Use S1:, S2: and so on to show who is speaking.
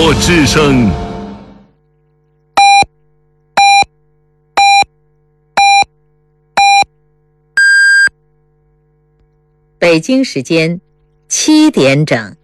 S1: 之声。
S2: 北京时间7点整。